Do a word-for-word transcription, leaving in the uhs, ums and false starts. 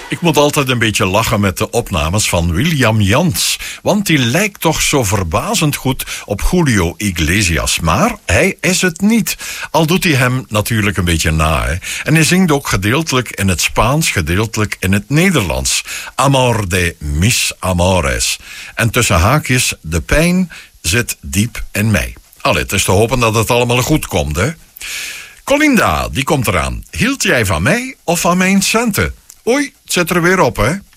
Ik moet altijd een beetje lachen met de opnames van William Jans. Want die lijkt toch zo verbazend goed op Julio Iglesias. Maar hij is het niet. Al doet hij hem natuurlijk een beetje na. Hè. En hij zingt ook gedeeltelijk in het Spaans, gedeeltelijk in het Nederlands. Amor de mis amores. En tussen haakjes, de pijn zit diep in mij. Allee, het is te hopen dat het allemaal goed komt, hè. Colinda, die komt eraan. Hield jij van mij of van mijn centen? Oei, het zit er weer op, hè.